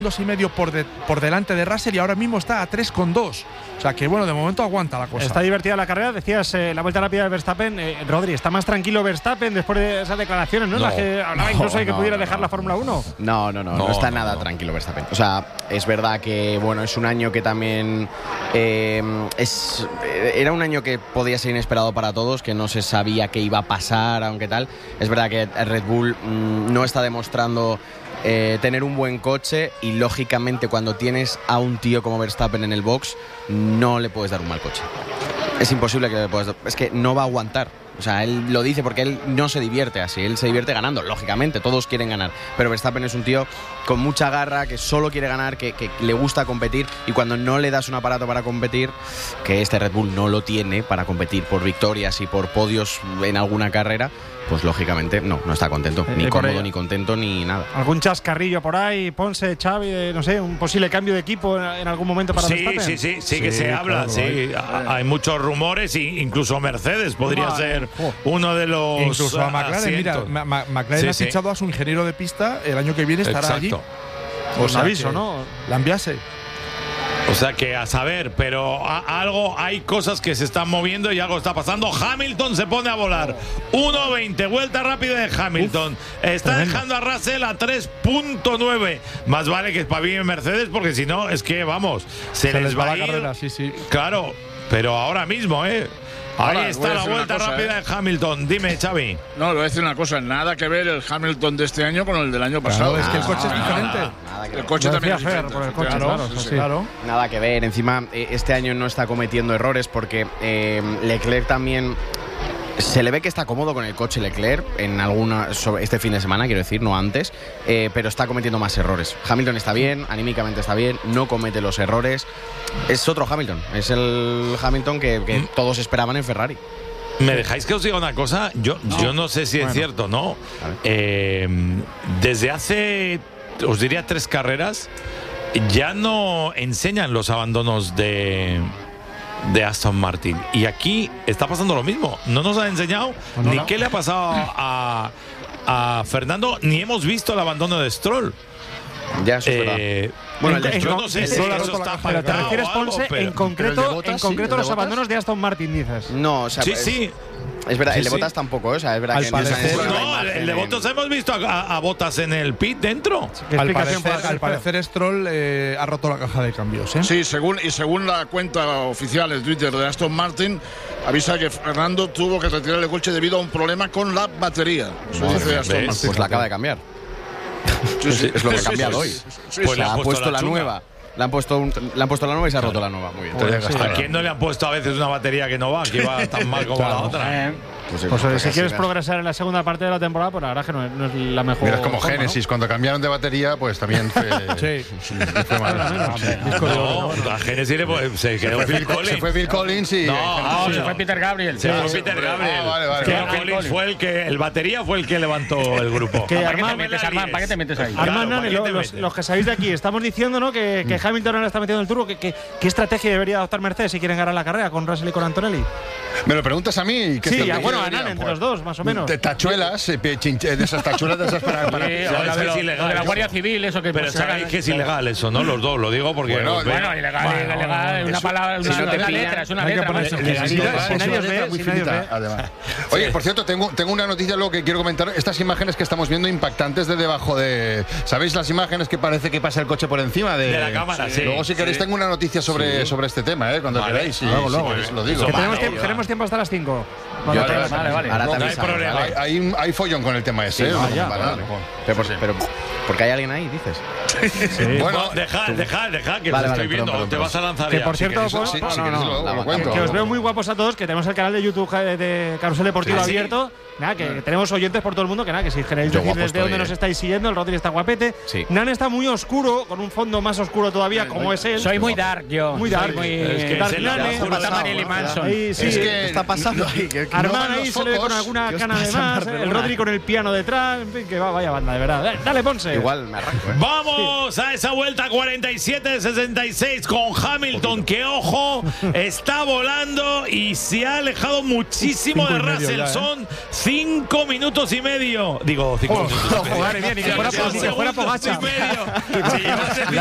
2,5 por delante de Russell y ahora mismo está a 3,2. O sea que bueno, de momento aguanta la cosa. Está divertida la carrera, decías la vuelta rápida de Verstappen. Rodri, ¿está más tranquilo Verstappen después de esas declaraciones, no? Las que hablaba incluso de que pudiera dejar la Fórmula 1. No está nada tranquilo Verstappen. O sea, es verdad que bueno, es un año que también era un año que podía ser inesperado para todos, que no se sabía qué iba a pasar, aunque tal. Es verdad que Red Bull no está demostrando tener un buen coche, y lógicamente cuando tienes a un tío como Verstappen en el box no le puedes dar un mal coche. Es imposible que le puedas dar, es que no va a aguantar. O sea, él lo dice porque él no se divierte así, él se divierte ganando, lógicamente, todos quieren ganar, pero Verstappen es un tío con mucha garra, que solo quiere ganar, que le gusta competir, y cuando no le das un aparato para competir, que este Red Bull no lo tiene para competir por victorias y por podios en alguna carrera, pues lógicamente no está contento, ni cómodo, ni contento, ni nada. ¿Algún chascarrillo por ahí, Ponce, Xavi, no sé, un posible cambio de equipo en algún momento para Verstappen? Sí, que se habla, sí. Hay muchos rumores, incluso Mercedes podría ser uno de los. Incluso a McLaren, mira, McLaren ha fichado a su ingeniero de pista, el año que viene estará allí. Pues aviso, ¿no? La enviase. O sea que a saber, pero hay cosas que se están moviendo y algo está pasando. Hamilton se pone a volar. 1.20, vuelta rápida de Hamilton. Está dejando a Russell a 3.9. Más vale que espabile Mercedes, porque si no, es que vamos, se les va la a ir. carrera, sí. Claro, pero ahora mismo, Ahora, ahí está la vuelta rápida de Hamilton. Dime, Xavi. No, le voy a decir una cosa. Nada que ver el Hamilton de este año con el del año pasado. Es que el coche es diferente. El coche también es diferente. Por el coche, claro. Nada que ver. Encima, este año no está cometiendo errores porque Leclerc también. Se le ve que está cómodo con el coche Leclerc este fin de semana, quiero decir, no antes, pero está cometiendo más errores. Hamilton está bien, anímicamente está bien, no comete los errores. Es otro Hamilton, es el Hamilton que todos esperaban en Ferrari. ¿Me dejáis que os diga una cosa? Yo no sé si es cierto, ¿no? Desde hace, os diría, 3 carreras, ya no enseñan los abandonos de Aston Martin, y aquí está pasando lo mismo. No nos han enseñado ni qué le ha pasado a Fernando, ni hemos visto el abandono de Stroll. Ya, eso es verdad. Bueno, yo no sé si eso está pero te refieres, Ponce, en concreto los ¿de abandonos de Aston Martin, dices. No, o sea, sí. Es verdad, el de Bottas tampoco, o sea, es verdad que el de Bottas hemos visto a Bottas en el pit dentro. Al parecer Stroll ha roto la caja de cambios, ¿eh? Sí, según la cuenta oficial de Twitter de Aston Martin, avisa que Fernando tuvo que retirar el coche debido a un problema con la batería. Eso dice Aston Martin. Pues la acaba de cambiar. Es lo que ha cambiado hoy. Pues le ha puesto la nueva. Le han puesto la nueva y se ha roto la nueva. Muy bien. ¿A quién no le han puesto a veces una batería que no va, que va tan mal como la otra? Pues si quieres progresar en la segunda parte de la temporada, pues la verdad que no es la mejor. Mira, es como Genesis, cuando cambiaron de batería, pues también fue. fue mal. A Genesis se quedó Phil Collins. Se fue Phil Collins y. No, se fue Peter Gabriel. Se fue Peter Gabriel. Vale. Collins fue el batería fue el que levantó el grupo. ¿Para qué te metes ahí? Armand, los que sabéis de aquí, estamos diciendo, ¿no? Que Hamilton ahora está metiendo el turbo. ¿Qué estrategia debería adoptar Mercedes si quieren ganar la carrera con Russell y con Antonelli? ¿Me lo preguntas a mí? Sí, bueno, ganan entre los dos, más o menos. De tachuelas, de esas tachuelas de esas para. Es ilegal. De la Guardia Civil, eso que. Pero sabéis que es ilegal eso, ¿no? Los dos, lo digo porque. Bueno, ilegal, una palabra, una letra, es una letra. Oye, por cierto, tengo una noticia luego que quiero comentar. Estas imágenes que estamos viendo impactantes de debajo de. ¿Sabéis las imágenes que parece que pasa el coche por encima de la cámara? Sí. Luego, si queréis, tengo una noticia sobre este tema, cuando queráis. Luego, lo digo. Tenemos tiempo hasta las 5. Vale. No hay problema. Hay follón con el tema ese. Pero porque hay alguien ahí, dices. Bueno, deja que lo estoy viendo. Te vas a lanzar que ya. por cierto, que os veo muy guapos a todos, que tenemos el canal de YouTube de Carrusel Deportivo abierto. Nada, que tenemos oyentes por todo el mundo, que si queréis decir desde dónde nos estáis siguiendo. El Rodri está guapete. Nan está muy oscuro, con un fondo más oscuro todavía, como es él. Soy muy dark, yo. Muy dark. Dark Nane. Es que está pasando ahí. Armand ahí se le ve con alguna cana de más. El Rodri con el piano detrás. En fin, que vaya banda, de verdad. Dale, Ponce. Igual me arranco. ¡Vamos! Vamos a esa vuelta 47-66 con Hamilton, que ojo, está volando y se ha alejado muchísimo de Russell. Son 5 minutos y medio. Digo, 5 minutos y medio. Madre mía, ni que fuera Pogačar.